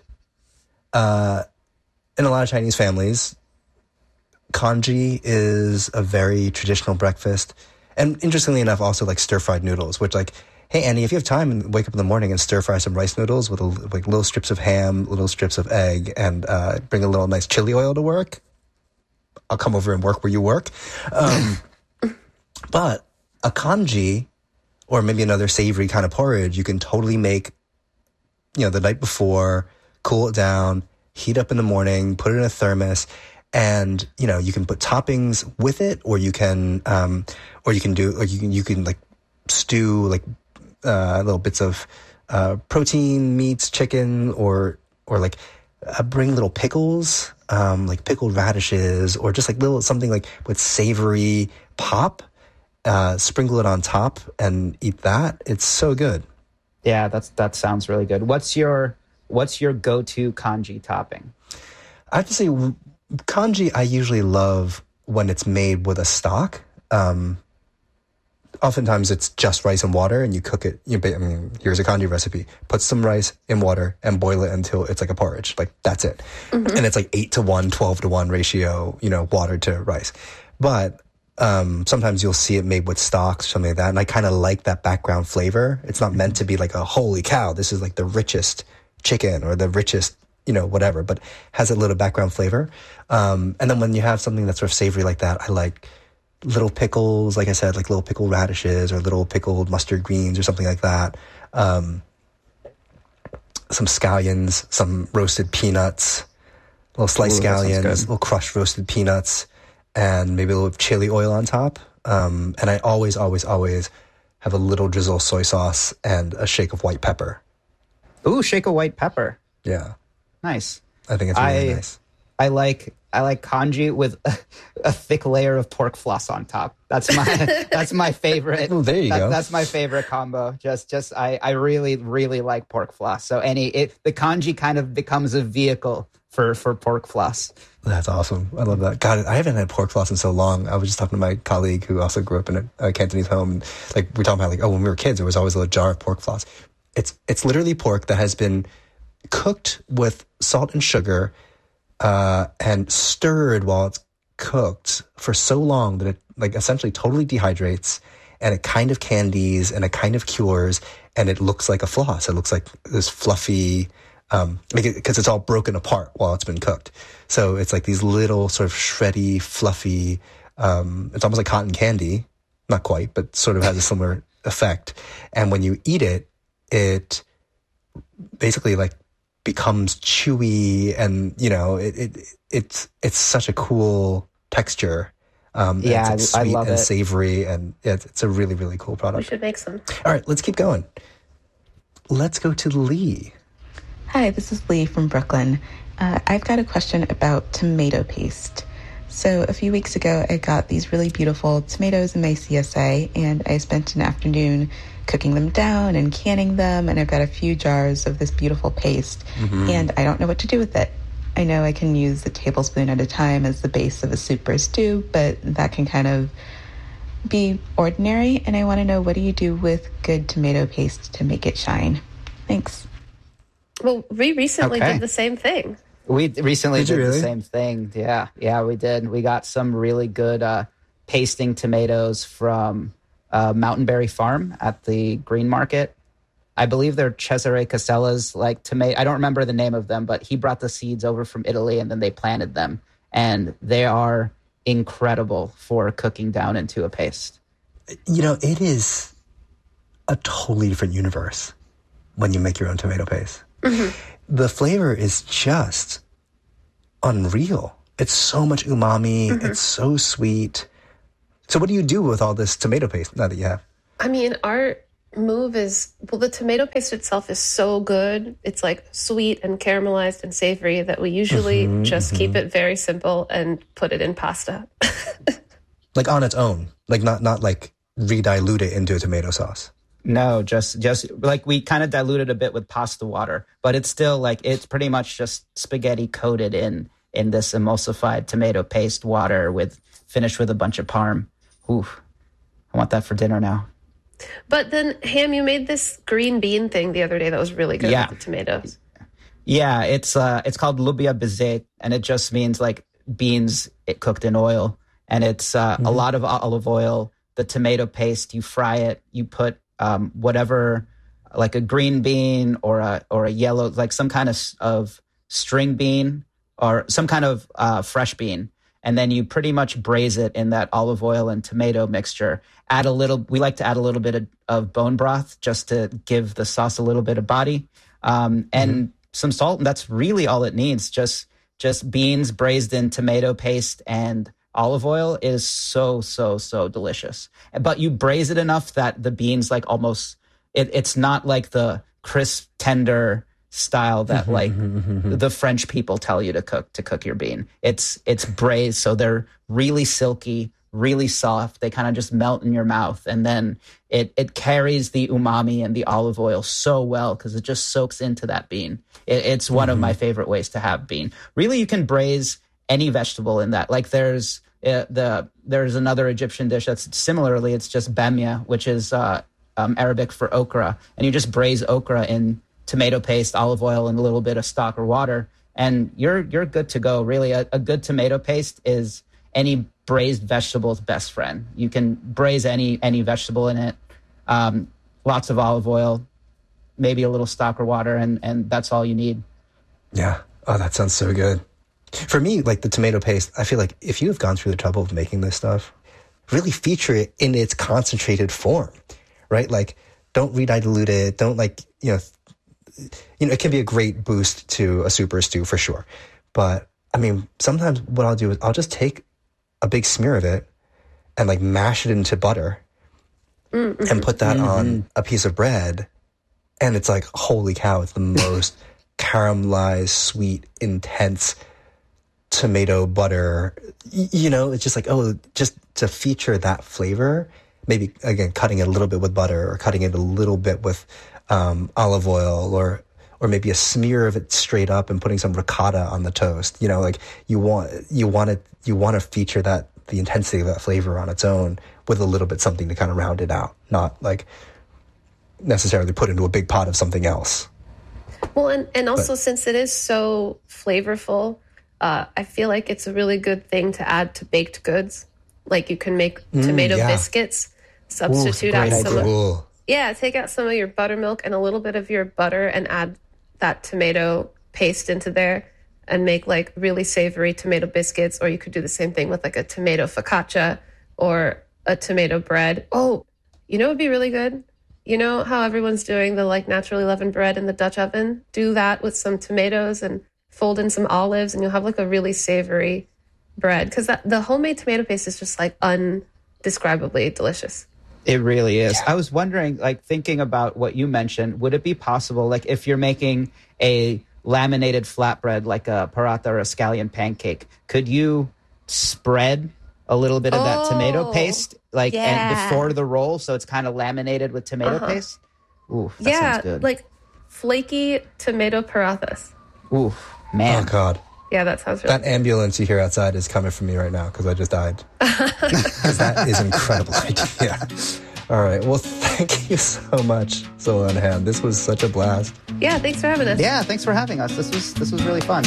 in a lot of Chinese families, congee is a very traditional breakfast. And interestingly enough, also like stir-fried noodles, which like, hey, Annie, if you have time and wake up in the morning and stir-fry some rice noodles with like little strips of ham, little strips of egg, and bring a little nice chili oil to work, I'll come over and work where you work. But a congee, or maybe another savory kind of porridge, you can totally make, the night before, cool it down, heat up in the morning, put it in a thermos, and, you can put toppings with it, or you can like stew like little bits of protein, meats, chicken, or like bring little pickles, like pickled radishes, or just like something like with savory pop. Sprinkle it on top and eat that. It's so good. Yeah, that sounds really good. What's your go-to congee topping? I have to say, congee I usually love when it's made with a stock. Oftentimes it's just rice and water, and you cook it. Here's a congee recipe: put some rice in water and boil it until it's like a porridge. Like that's it, and it's like 8-to-1, 12-to-1 ratio. Water to rice, but. Sometimes you'll see it made with stock, something like that. And I kind of like that background flavor. It's not meant to be like a holy cow, this is like the richest chicken or the richest, whatever, but has a little background flavor. And then when you have something that's sort of savory like that, I like little pickles, like I said, like little pickled radishes or little pickled mustard greens or something like that. Some scallions, some roasted peanuts, little sliced scallions, little crushed roasted peanuts, and maybe a little chili oil on top. And I always have a little drizzle of soy sauce and a shake of white pepper. Ooh, shake of white pepper. Yeah. Nice. I think it's really nice. I like congee with a thick layer of pork floss on top. That's my favorite. Oh, there you go. That's my favorite combo. I really, really like pork floss. So the congee kind of becomes a vehicle for pork floss. That's awesome. I love that. God, I haven't had pork floss in so long. I was just talking to my colleague who also grew up in a Cantonese home. And like we're talking about when we were kids, there was always a little jar of pork floss. It's literally pork that has been cooked with salt and sugar and stirred while it's cooked for so long that it like essentially totally dehydrates, and it kind of candies and it kind of cures, and it looks like a floss. It looks like this fluffy, because it's all broken apart while it's been cooked. So it's like these little sort of shreddy, fluffy, it's almost like cotton candy. Not quite, but sort of has a similar effect. And when you eat it, it basically like becomes chewy, and it's such a cool texture. It's sweet, I love and savory, and it's a really, really cool product. We should make some. All right, let's keep going. Let's go to Lee. Hi, this is Lee from Brooklyn. I've got a question about tomato paste. So a few weeks ago, I got these really beautiful tomatoes in my CSA, and I spent an afternoon cooking them down and canning them, and I've got a few jars of this beautiful paste, and I don't know what to do with it. I know I can use a tablespoon at a time as the base of a soup or stew, but that can kind of be ordinary, and I want to know, what do you do with good tomato paste to make it shine? Thanks. Well, we recently did the same thing. We recently did really? the same thing. Yeah, we did. We got some really good pasting tomatoes from Mountain Berry Farm at the Green Market. I believe they're Cesare Casella's like tomato. I don't remember the name of them, but he brought the seeds over from Italy and then they planted them. And they are incredible for cooking down into a paste. You know, it is a totally different universe when you make your own tomato paste. Mm-hmm. The flavor is just unreal. It's so much umami. Mm-hmm. It's so sweet. So what do you do with all this tomato paste now that you have? I mean, our move is, well, the tomato paste itself is so good. It's like sweet and caramelized and savory that we usually just keep it very simple and put it in pasta. Like on its own, like not like re-dilute it into a tomato sauce. No, just like we kind of diluted a bit with pasta water, but it's still like, it's pretty much just spaghetti coated in this emulsified tomato paste water finished with a bunch of parm. Ooh, I want that for dinner now. But then, Ham, you made this green bean thing the other day that was really good with the tomatoes. Yeah, it's called lubia bizet, and it just means like beans cooked in oil. And it's a lot of olive oil, the tomato paste, you fry it, you put whatever, like a green bean or a yellow, like some kind of string bean or some kind of fresh bean. And then you pretty much braise it in that olive oil and tomato mixture. We like to add a little bit of bone broth just to give the sauce a little bit of body. And some salt, and that's really all it needs. Just beans braised in tomato paste and olive oil is so, so, so delicious. But you braise it enough that the beans like almost, it's not like the crisp, tender style that like the French people tell you to cook your bean. It's braised, so they're really silky, really soft. They kind of just melt in your mouth, and then it carries the umami and the olive oil so well because it just soaks into that bean. It's one of my favorite ways to have bean. Really, you can braise any vegetable in that. Like there's another Egyptian dish that's similarly, it's just bamia, which is Arabic for okra, and you just braise okra in tomato paste, olive oil, and a little bit of stock or water, and you're good to go. Really, a good tomato paste is any braised vegetable's best friend. You can braise any vegetable in it, lots of olive oil, maybe a little stock or water, and that's all you need. Yeah. Oh, that sounds so good. For me, like the tomato paste, I feel like if you have gone through the trouble of making this stuff, really feature it in its concentrated form, right? Like, don't re-dilute it. Don't it can be a great boost to a soup or a stew for sure. But I mean, sometimes what I'll do is I'll just take a big smear of it and like mash it into butter and put that on a piece of bread. And it's like, holy cow, it's the most caramelized, sweet, intense tomato butter. It's just like, just to feature that flavor, maybe again, cutting it a little bit with butter or cutting it a little bit with olive oil or maybe a smear of it straight up and putting some ricotta on the toast. Like you want to feature that, the intensity of that flavor on its own with a little bit something to kind of round it out, not like necessarily put into a big pot of something else. Well, and also since it is so flavorful, I feel like it's a really good thing to add to baked goods. Like you can make tomato biscuits, substitute out some take out some of your buttermilk and a little bit of your butter and add that tomato paste into there and make like really savory tomato biscuits. Or you could do the same thing with like a tomato focaccia or a tomato bread. Oh, it would be really good? You know how everyone's doing the like naturally leavened bread in the Dutch oven? Do that with some tomatoes and fold in some olives and you'll have like a really savory bread. Because the homemade tomato paste is just like undescribably delicious. It really is. Yeah. I was wondering, like thinking about what you mentioned, would it be possible, like if you're making a laminated flatbread, like a paratha or a scallion pancake, could you spread a little bit of that tomato paste, and before the roll, so it's kind of laminated with tomato paste? Ooh, that sounds good. Like flaky tomato parathas. Ooh, man. Oh, God. Yeah, that sounds really That ambulance you hear outside is coming for me right now because I just died. Because that is an incredible idea. All right. Well, thank you so much, Sola and Ham. This was such a blast. Yeah, thanks for having us. Yeah, thanks for having us. This was really fun.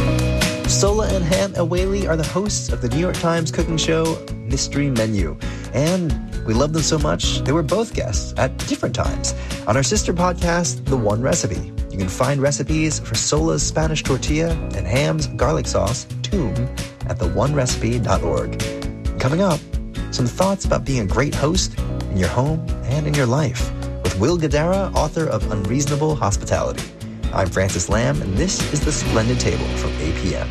Sola and Ham Awali are the hosts of the New York Times cooking show Mystery Menu. And we love them so much, they were both guests at different times on our sister podcast, The One Recipe. You can find recipes for Sola's Spanish tortilla and Ham's garlic sauce, Toom, at theonerecipe.org. Coming up, some thoughts about being a great host in your home and in your life with Will Guidara, author of Unreasonable Hospitality. I'm Francis Lamb, and this is The Splendid Table from APM.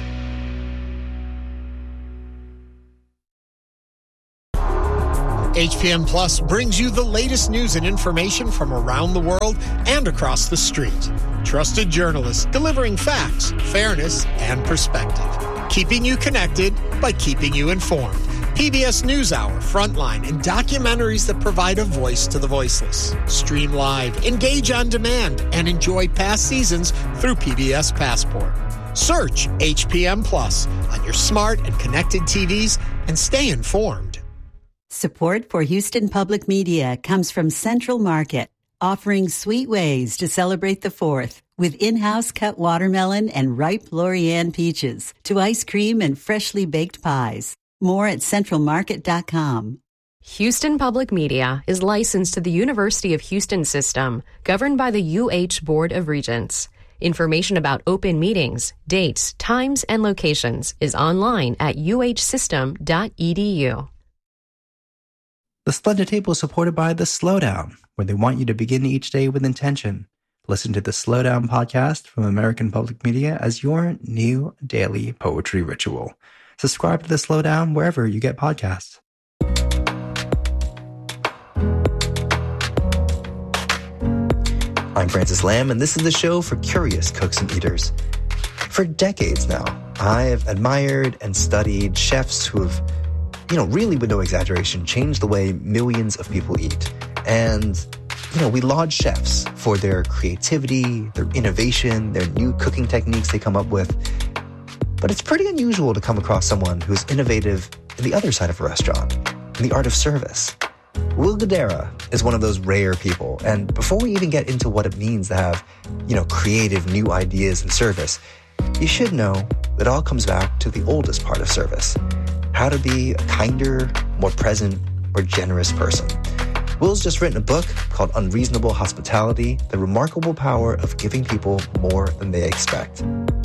HPM Plus brings you the latest news and information from around the world and across the street. Trusted journalists delivering facts, fairness, and perspective. Keeping you connected by keeping you informed. PBS NewsHour, Frontline, and documentaries that provide a voice to the voiceless. Stream live, engage on demand, and enjoy past seasons through PBS Passport. Search HPM Plus on your smart and connected TVs and stay informed. Support for Houston Public Media comes from Central Market, offering sweet ways to celebrate the 4th with in-house cut watermelon and ripe Lorian peaches to ice cream and freshly baked pies. More at centralmarket.com. Houston Public Media is licensed to the University of Houston System, governed by the UH Board of Regents. Information about open meetings, dates, times, and locations is online at uhsystem.edu. The Splendid Table is supported by The Slowdown, where they want you to begin each day with intention. Listen to the Slowdown podcast from American Public Media as your new daily poetry ritual. Subscribe to The Slowdown wherever you get podcasts. I'm Francis Lamb, and this is the show for curious cooks and eaters. For decades now, I've admired and studied chefs who have, really with no exaggeration, changed the way millions of people eat. And, we laud chefs for their creativity, their innovation, their new cooking techniques they come up with. But it's pretty unusual to come across someone who's innovative in the other side of a restaurant, in the art of service. Will Guidara is one of those rare people. And before we even get into what it means to have, creative new ideas in service, you should know that it all comes back to the oldest part of service. How to be a kinder, more present, or generous person. Will's just written a book called Unreasonable Hospitality, The Remarkable Power of Giving People More Than They Expect.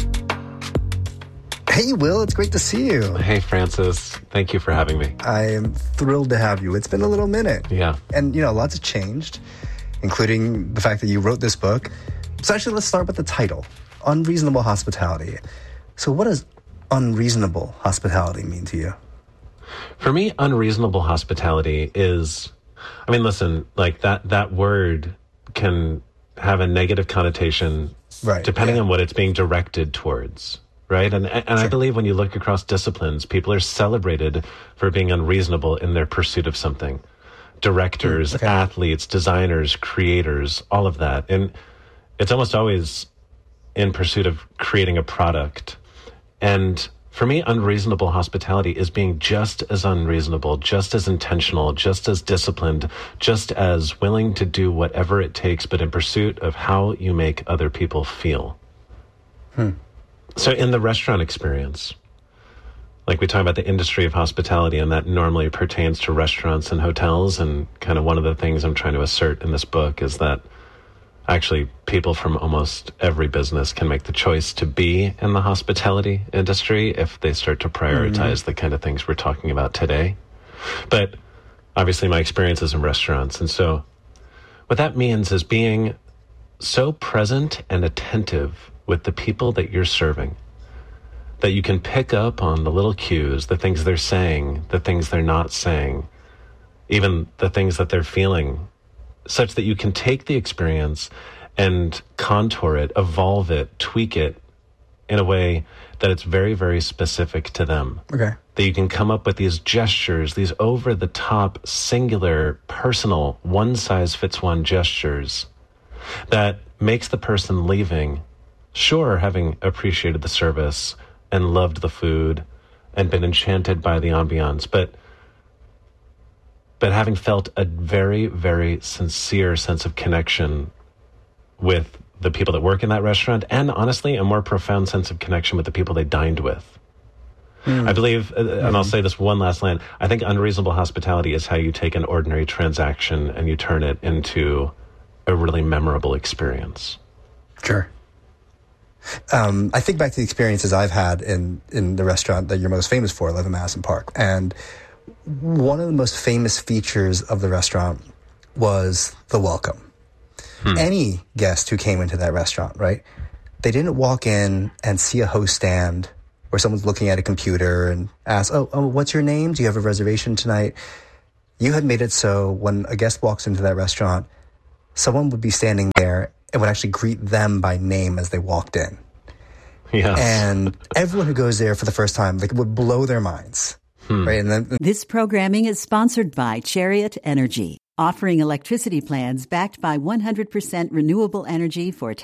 Hey, Will, it's great to see you. Hey, Francis. Thank you for having me. I am thrilled to have you. It's been a little minute. Yeah. And, lots have changed, including the fact that you wrote this book. So actually, let's start with the title, Unreasonable Hospitality. So what does unreasonable hospitality mean to you? For me, unreasonable hospitality is, listen, like that word can have a negative connotation depending on what it's being directed towards. Right. And I believe when you look across disciplines, people are celebrated for being unreasonable in their pursuit of something. Directors, athletes, designers, creators, all of that. And it's almost always in pursuit of creating a product. And for me, unreasonable hospitality is being just as unreasonable, just as intentional, just as disciplined, just as willing to do whatever it takes, but in pursuit of how you make other people feel. So in the restaurant experience, like we talk about the industry of hospitality, and that normally pertains to restaurants and hotels, and kind of one of the things I'm trying to assert in this book is that actually people from almost every business can make the choice to be in the hospitality industry if they start to prioritize the kind of things we're talking about today. But obviously my experience is in restaurants, and so what that means is being so present and attentive with the people that you're serving, that you can pick up on the little cues, the things they're saying, the things they're not saying, even the things that they're feeling, such that you can take the experience and contour it, evolve it, tweak it in a way that it's very, very specific to them. Okay. That you can come up with these gestures, these over-the-top, singular, personal, one-size-fits-one gestures that makes the person leaving, sure, having appreciated the service and loved the food and been enchanted by the ambiance, but having felt a very, very sincere sense of connection with the people that work in that restaurant, and honestly, a more profound sense of connection with the people they dined with. I believe, and I'll say this one last line, I think unreasonable hospitality is how you take an ordinary transaction and you turn it into a really memorable experience. Sure. I think back to the experiences I've had in the restaurant that you're most famous for, 11 Madison Park. And one of the most famous features of the restaurant was the welcome. Any guest who came into that restaurant, right? They didn't walk in and see a host stand where someone's looking at a computer and ask, oh, what's your name? Do you have a reservation tonight? You had made it so when a guest walks into that restaurant, someone would be standing there and would actually greet them by name as they walked in. Yes. And everyone who goes there for the first time, like, would blow their minds. Right? And then, This programming is sponsored by Chariot Energy, offering electricity plans backed by 100% renewable energy for